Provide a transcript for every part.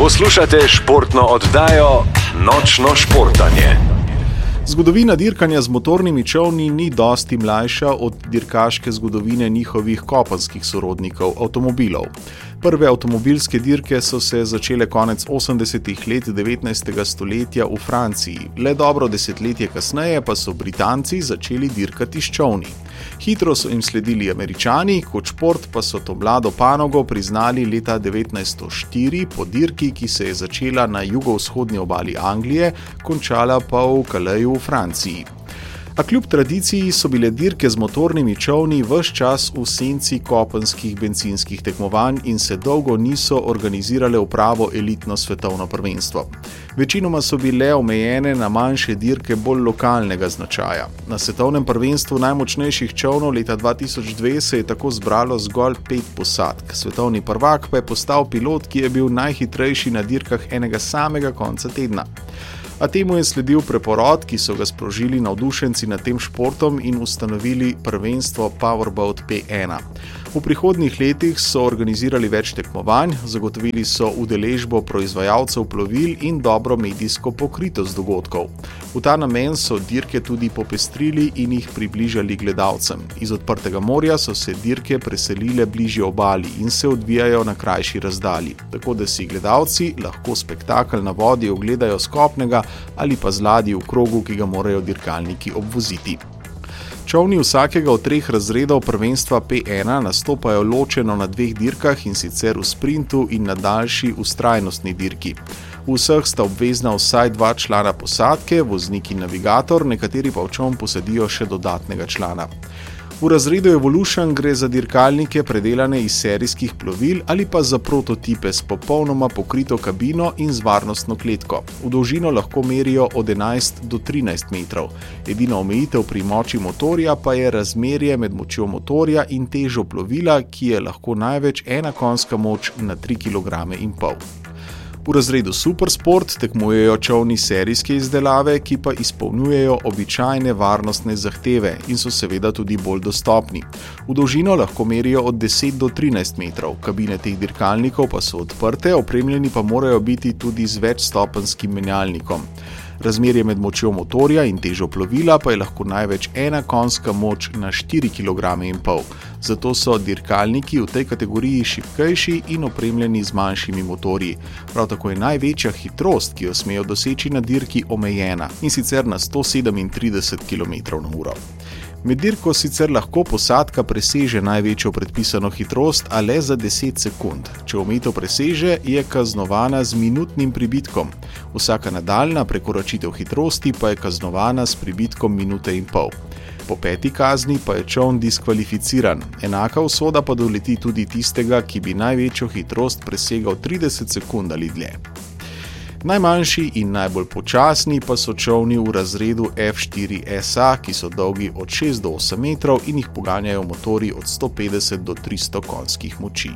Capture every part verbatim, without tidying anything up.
Poslušate športno oddajo Nočno športanje. Zgodovina dirkanja z motornimi čolni ni dosti mlajša od dirkaške zgodovine njihovih kopenskih sorodnikov, avtomobilov. Prve avtomobilske dirke so se začele konec osemdesetih let devetnajstega stoletja v Franciji. Le dobro desetletje kasneje pa so Britanci začeli dirkati s čolni. Hitro so jim sledili Američani, kot šport pa so to mlado panogo priznali leta devetnajststo štiri po dirki, ki se je začela na jugovzhodni obali Anglije, končala pa v Calaisu v Franciji. A kljub tradiciji so bile dirke z motornimi čolni ves čas v senci kopenskih bencinskih tekmovanj in se dolgo niso organizirale v pravo elitno svetovno prvenstvo. Večinoma so bile omejene na manjše dirke bolj lokalnega značaja. Na svetovnem prvenstvu najmočnejših čolnov leta dva tisoč dve se je tako zbralo zgolj pet posadk. Svetovni prvak pa je postal pilot, ki je bil najhitrejši na dirkah enega samega konca tedna. A temu je sledil preporod, ki so ga sprožili navdušenci nad tem športom in ustanovili prvenstvo Powerboat P ena. V prihodnjih letih so organizirali več tekmovanj, zagotovili so udeležbo proizvajalcev plovil in dobro medijsko pokritost dogodkov. V ta namen so dirke tudi popestrili in jih približali gledalcem. Iz odprtega morja so se dirke preselile bližje obali in se odvijajo na krajši razdalji, tako da si gledalci lahko spektakel na vodi ogledajo s kopnega ali pa z ladji v krogu, ki ga morajo dirkalniki obvoziti. Čolni vsakega od treh razredov prvenstva P ena nastopajo ločeno na dveh dirkah, in sicer v sprintu in na daljši vztrajnostni dirki. V vseh sta obvezna vsaj dva člana posadke, voznik in navigator, nekateri pa v čoln posadijo še dodatnega člana. V razredu Evolution gre za dirkalnike predelane iz serijskih plovil ali pa za prototipe s popolnoma pokrito kabino in z varnostno kletko. V dolžino lahko merijo od enajst do trinajst metrov. Edina omejitev pri moči motorja pa je razmerje med močjo motorja in težo plovila, ki je lahko največ ena konjska moč na tri kilograme in pol. V razredu Supersport tekmujejo čolni serijske izdelave, ki pa izpolnjujejo običajne varnostne zahteve in so seveda tudi bolj dostopni. V dolžino lahko merijo od deset do trinajst metrov, kabine teh dirkalnikov pa so odprte, opremljeni pa morajo biti tudi z večstopenjskim menjalnikom. Razmerje med močjo motorja in težo plovila pa je lahko največ ena konjska moč na štiri kilograme in pol. Zato so dirkalniki v tej kategoriji šibkejši in opremljeni z manjšimi motorji. Prav tako je največja hitrost, ki jo smejo doseči na dirki, omejena, in sicer na sto sedemintrideset kilometrov na uro. Med dirko sicer lahko posadka preseže največjo predpisano hitrost, a le za deset sekund. Če omejitev preseže, je kaznovana z minutnim pribitkom. Vsaka nadaljnja prekoračitev hitrosti pa je kaznovana s pribitkom minute in pol. Po peti kazni pa je čoln diskvalificiran. Enaka usoda pa doleti tudi tistega, ki bi največjo hitrost presegal trideset sekund ali dlje. Najmanjši in najbolj počasni pa so čolni v razredu F štiri S A, ki so dolgi od šest do osem metrov in jih poganjajo motorji od sto petdeset do tristo konjskih moči.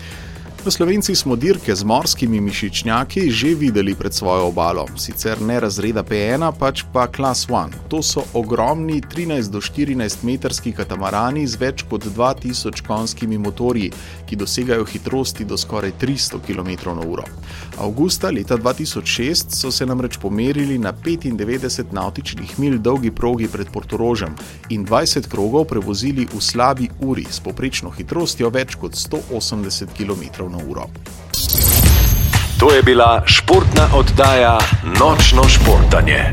V Slovenci smo dirke z morskimi mišičnjaki že videli pred svojo obalo, sicer ne razreda P ena, pač pa Class ena. To so ogromni trinajst do štirinajst metrski katamarani z več kot dva tisoč konjskimi motorji, ki dosegajo hitrosti do skoraj tristo kilometrov na uro. Avgusta leta dva tisoč šest so se namreč pomerili na petindevetdeset navtičnih milj dolgi progi pred Portorožem in dvajset krogov prevozili v slabi uri s povprečno hitrostjo več kot sto osemdeset kilometrov na uro. To je bila športna oddaja Nočno športanje.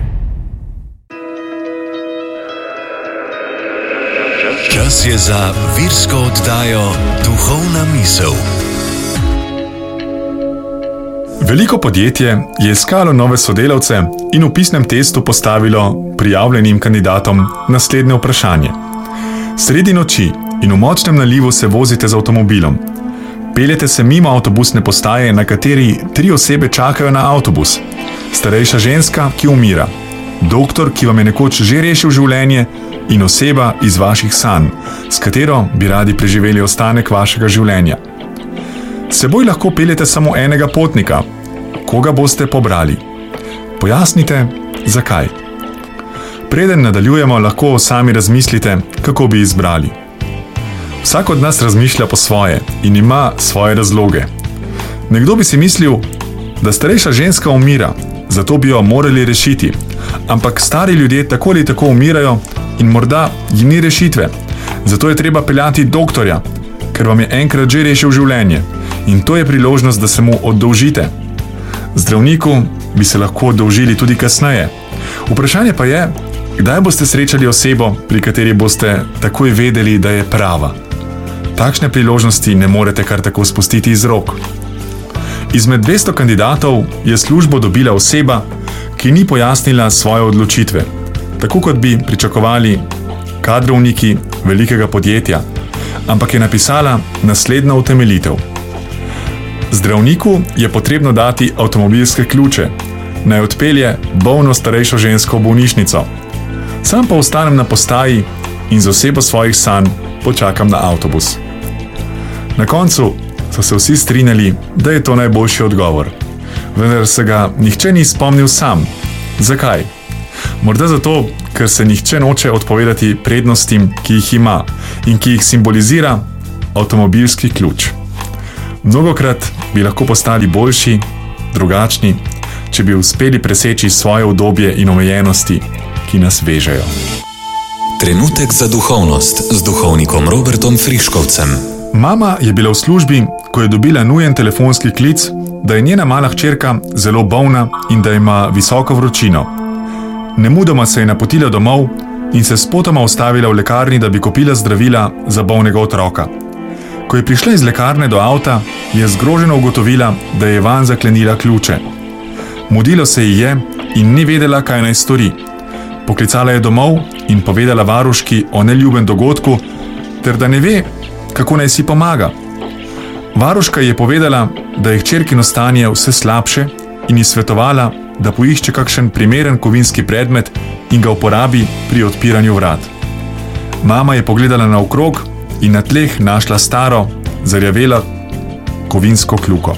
Čas je za virsko oddajo Duhovna misel. Veliko podjetje je iskalo nove sodelavce in v pisnem testu postavilo prijavljenim kandidatom naslednje vprašanje. Sredi noči in v močnem nalivu se vozite z avtomobilom. Peljete se mimo avtobusne postaje, na kateri tri osebe čakajo na avtobus. Starejša ženska, ki umira. Doktor, ki vam je nekoč že rešil življenje, in oseba iz vaših sanj, s katero bi radi preživeli ostanek vašega življenja. S seboj lahko peljete samo enega potnika. Koga boste pobrali? Pojasnite, zakaj. Preden nadaljujemo, lahko sami razmislite, kako bi izbrali. Vsak od nas razmišlja po svoje in ima svoje razloge. Nekdo bi si mislil, da starejša ženska umira, zato bi jo morali rešiti. Ampak stari ljudje tako ali tako umirajo in morda jim ni rešitve. Zato je treba peljati doktorja, ker vam je enkrat že rešil življenje. In to je priložnost, da se mu oddolžite. Zdravniku bi se lahko oddolžili tudi kasneje. Vprašanje pa je, kdaj boste srečali osebo, pri kateri boste takoj vedeli, da je prava. Takšne priložnosti ne morete kar tako spustiti iz rok. Izmed dvesto kandidatov je službo dobila oseba, ki ni pojasnila svoje odločitve, tako kot bi pričakovali kadrovniki velikega podjetja, ampak je napisala naslednjo utemeljitev. Zdravniku je potrebno dati avtomobilske ključe, naj odpelje bolno starejšo žensko v bolnišnico. Sam pa ostanem na postaji in z osebo svojih sanj počakam na avtobus. Na koncu so se vsi strinjali, da je to najboljši odgovor. Vendar se ga nihče ni spomnil sam. Zakaj? Morda zato, ker se nihče noče odpovedati prednostim, ki jih ima in ki jih simbolizira avtomobilski ključ. Mnogokrat bi lahko postali boljši, drugačni, če bi uspeli preseči svoje udobje in omejenosti, ki nas vežejo. Trenutek za duhovnost z duhovnikom Robertom Friškovcem. Mama je bila v službi, ko je dobila nujen telefonski klic, da je njena mala hčerka zelo bolna in da ima visoko vročino. Nemudoma se je napotila domov in se spotoma ustavila v lekarni, da bi kupila zdravila za bolnega otroka. Ko je prišla iz lekarne do avta, je zgroženo ugotovila, da je vanj zaklenila ključe. Mudilo se ji je in ni vedela, kaj naj stori. Poklicala je domov in povedala varuški o neljubem dogodku, ter da ne ve, kako naj si pomaga. Varuška je povedala, da je hčerkino stanje vse slabše in ji svetovala, da poišče kakšen primeren kovinski predmet in ga uporabi pri odpiranju vrat. Mama je pogledala naokrog in na tleh našla staro, zarjavelo kovinsko kljuko.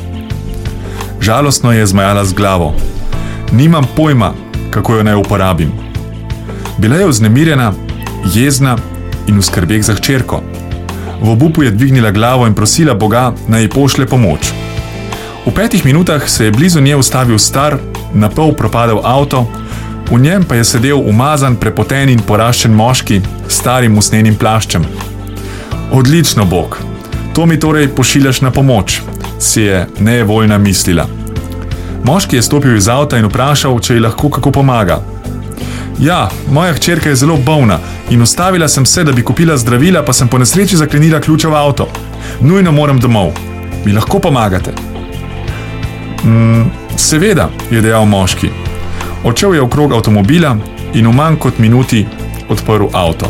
Žalostno je zmajala z glavo. Nimam pojma, kako jo naj uporabim. Bila je vznemirjena, jezna in v skrbeh za hčerko. V obupu je dvignila glavo in prosila Boga, naj ji pošlje pomoč. V petih minutah se je blizu nje ustavil star, na pol propadel avto, v njem pa je sedel umazan, prepoten in poraščen moški s starim usnenim plaščem. Odlično, Bog, to mi torej pošiljaš na pomoč, si je nejevoljna mislila. Moški je stopil iz avta in vprašal, če ji lahko kako pomaga. Ja, moja hčerka je zelo bolna in ustavila sem se, da bi kupila zdravila, pa sem po nesreči zaklenila ključe v avto. Nujno moram domov. Mi lahko pomagate? Mm, seveda, je dejal moški. Odšel je okrog avtomobila in v manj kot minuti odprl avto.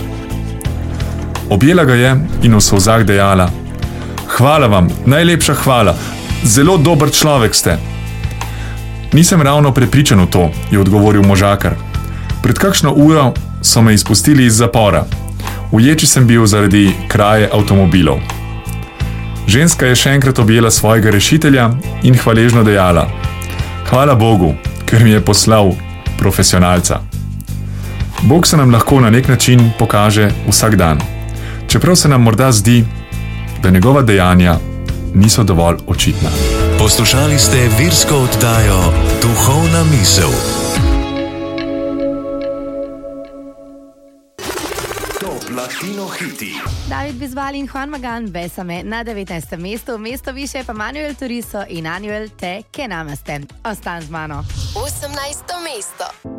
Objela ga je in v solzah dejala: Hvala vam, najlepša hvala, zelo dober človek ste. Nisem ravno prepričan v to, je odgovoril možakar. Pred kakšno uro so me izpustili iz zapora. V ječi sem bil zaradi kraje avtomobilov. Ženska je še enkrat objela svojega rešitelja in hvaležno dejala: Hvala Bogu, ker mi je poslal profesionalca. Bog se nam lahko na nek način pokaže vsak dan, čeprav se nam morda zdi, da njegova dejanja niso dovolj očitna. Poslušali ste virsko oddajo Duhovna misel. Latino hiti. David Bisbal in Juan Magán, Bésame na devetnajstem mestu, mesto više pa Manuel Turizo in Anuel Te, que namaste. Ostan z mano. osemnajsto mesto.